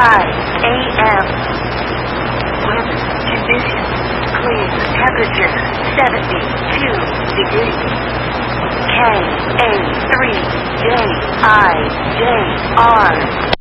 a.m. Weather conditions. Clear. Temperature 72 degrees. KA3JIJR